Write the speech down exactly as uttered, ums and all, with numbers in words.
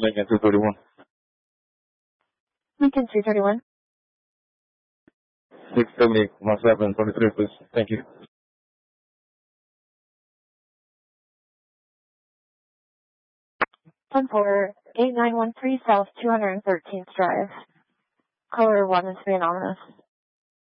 Lincoln two thirty-one. Lincoln two thirty-one. six seventy, one seven, twenty-three, please. Thank you. One four eight nine one three South two hundred thirteenth Drive. Color one is to be anonymous.